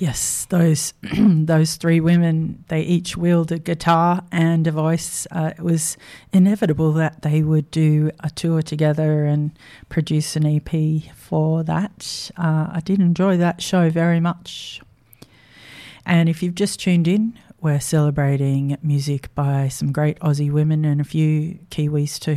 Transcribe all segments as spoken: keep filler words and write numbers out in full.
Yes, those those three women, they each wield a guitar and a voice. Uh, it was inevitable that they would do a tour together and produce an E P for that. Uh, I did enjoy that show very much. And if you've just tuned in, we're celebrating music by some great Aussie women and a few Kiwis too.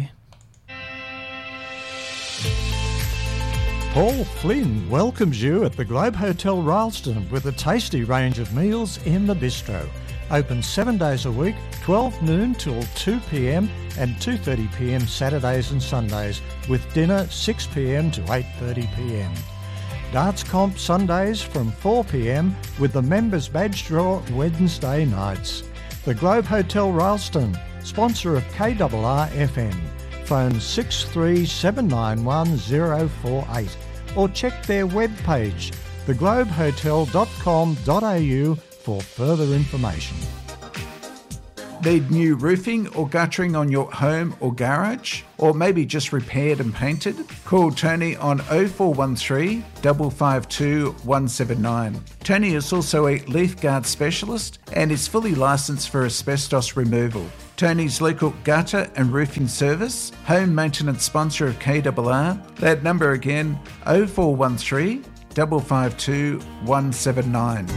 Paul Flynn welcomes you at the Globe Hotel Rylstone with a tasty range of meals in the bistro. Open seven days a week, twelve noon till two p m and two thirty p m Saturdays and Sundays, with dinner six p m to eight thirty p m. Darts comp Sundays from four p m with the members badge draw Wednesday nights. The Globe Hotel Rylstone, sponsor of K R R F M. Phone six three seven nine one zero four eight or check their webpage, the globe hotel dot com dot a u, for further information. Need new roofing or guttering on your home or garage? Or maybe just repaired and painted? Call Tony on oh four one three, five five two, one seven nine. Tony is also a leaf guard specialist and is fully licensed for asbestos removal. Tony's local gutter and roofing service, home maintenance sponsor of K R R. That number again, oh four one three, five five two, one seven nine.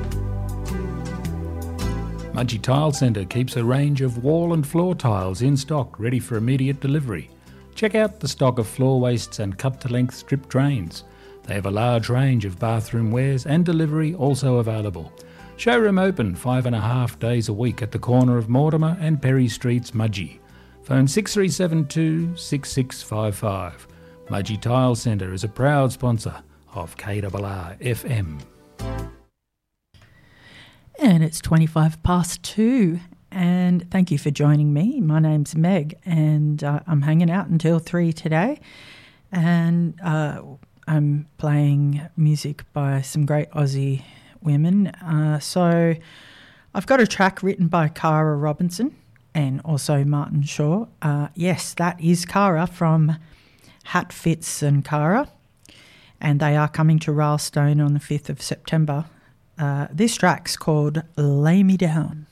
Mudgee Tile Centre keeps a range of wall and floor tiles in stock ready for immediate delivery. Check out the stock of floor wastes and cut-to-length strip drains. They have a large range of bathroom wares and delivery also available. Showroom open five and a half days a week at the corner of Mortimer and Perry Streets, Mudgee. Phone six three seven two, six six five five. Mudgee Tile Centre is a proud sponsor of K R R F M. And it's twenty-five past two, and thank you for joining me. My name's Meg, and uh, I'm hanging out until three today, and uh, I'm playing music by some great Aussie women. Uh, so I've got a track written by Cara Robinson and also Martin Shaw. Uh, yes, that is Cara from Hat Fits and Cara, and they are coming to Rylstone on the fifth of September. Uh, this track's called Lay Me Down.